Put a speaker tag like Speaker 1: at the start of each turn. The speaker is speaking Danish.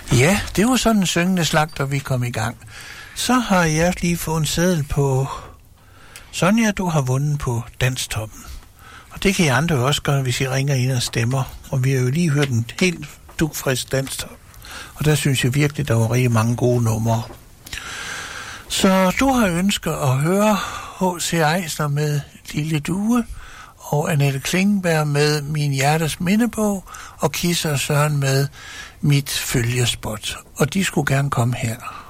Speaker 1: Ja, det var sådan en syngende slagter, vi kom i gang. Så har jeg lige fået en seddel på... Sonja, du har vundet på Danstoppen. Og det kan I andre også gøre, hvis I ringer ind og stemmer. Og vi har jo lige hørt en helt dugfrisk Danstop. Og der synes jeg virkelig, der var rigtig mange gode numre. Så du har ønsket at høre H.C. Eisner med Lille Due, og Annette Klingenberg med Min Hjertes Mindebog, og Kisser og Søren med Mit Følgespot. Og de skulle gerne komme her.